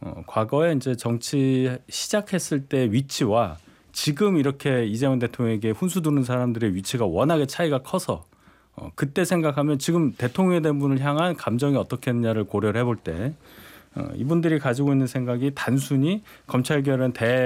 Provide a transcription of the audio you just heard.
과거에 이제 정치 시작했을 때 위치와 지금 이렇게 이재명 대통령에게 훈수 두는 사람들의 위치가 워낙에 차이가 커서 그때 생각하면 지금 대통령이 된 분을 향한 감정이 어떻겠냐를 고려를 해볼 때 이분들이 가지고 있는 생각이 단순히 검찰 개혁은